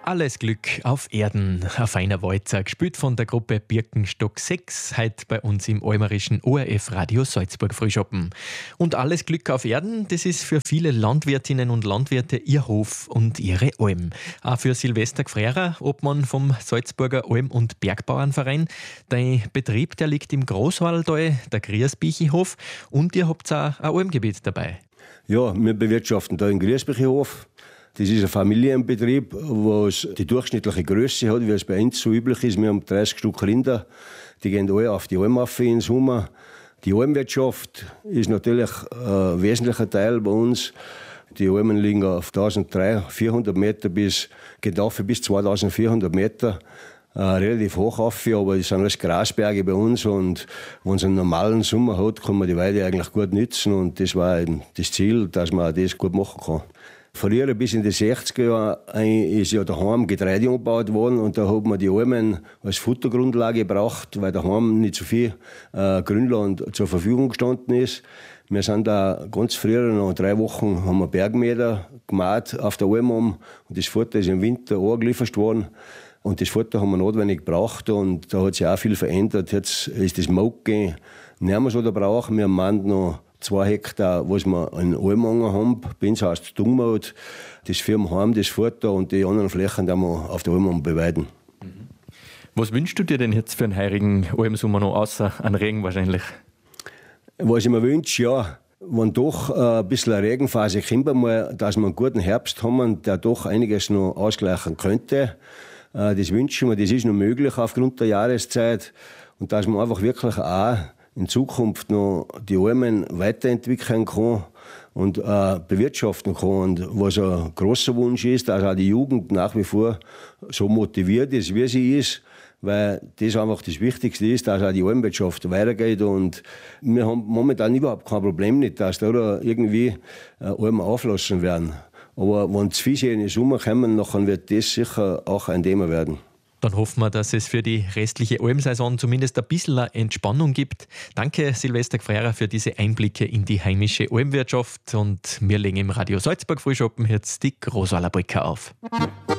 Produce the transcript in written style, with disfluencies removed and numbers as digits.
Alles Glück auf Erden, ein feiner Walzer, gespielt von der Gruppe Birkenstock 6, heute bei uns im almerischen ORF Radio Salzburg Frühschoppen. Und alles Glück auf Erden, das ist für viele Landwirtinnen und Landwirte ihr Hof und ihre Alm. Auch für Silvester Gfrera, Obmann vom Salzburger Alm- und Bergbauernverein. Dein Betrieb, der liegt im Großwaldtal, der Griesbichihof, und ihr habt auch ein Almgebiet dabei. Ja, wir bewirtschaften da den Griesbichihof. Das ist ein Familienbetrieb, was die durchschnittliche Größe hat, wie es bei uns so üblich ist. Wir haben 30 Stück Rinder, die gehen alle auf die Alm rauf in den Sommer. Die Almwirtschaft ist natürlich ein wesentlicher Teil bei uns. Die Almen liegen auf 1300 Meter geht auf bis 2400 Meter. Relativ hoch auf, aber es sind alles Grasberge bei uns, und wenn es einen normalen Sommer hat, kann man die Weide eigentlich gut nützen, und das war eben das Ziel, dass man das gut machen kann. Früher, bis in die 60er Jahre, ist ja daheim Getreide angebaut worden, und da hat man die Almen als Futtergrundlage gebraucht, weil daheim nicht so viel Grünland zur Verfügung gestanden ist. Wir sind da ganz früher, nach 3 Wochen, haben wir Bergmeter gemacht auf der Alm, und das Futter ist im Winter angeliefert worden. Und das Futter haben wir notwendig gebraucht, und da hat sich auch viel verändert. Jetzt ist das Molken nicht mehr so der Brauch. Wir haben noch 2 Hektar, was wir in Almanger haben. Bei uns heißt es Dungmaut. Das führen wir heim, das Futter, und die anderen Flächen die wir auf der Alm beweiden. Was wünschst du dir denn jetzt für einen heurigen Almsommer noch, außer an Regen wahrscheinlich? Was ich mir wünsche, ja, wenn doch ein bisschen eine Regenphase kommt, dass wir einen guten Herbst haben, der doch einiges noch ausgleichen könnte. Das wünschen wir, das ist noch möglich aufgrund der Jahreszeit, und dass man einfach wirklich auch in Zukunft noch die Almen weiterentwickeln kann und bewirtschaften kann. Und was ein grosser Wunsch ist, dass auch die Jugend nach wie vor so motiviert ist, wie sie ist, weil das einfach das Wichtigste ist, dass auch die Almwirtschaft weitergeht. Und wir haben momentan überhaupt kein Problem nicht, dass da irgendwie Almen auflassen werden. Aber wenn zu viele in den Sommer kommen, dann wird das sicher auch ein Thema werden. Dann hoffen wir, dass es für die restliche Almsaison zumindest ein bisschen Entspannung gibt. Danke, Silvester Gfrera, für diese Einblicke in die heimische Almwirtschaft. Und wir legen im Radio Salzburg Frühschoppen jetzt die Großwalder Brücke auf.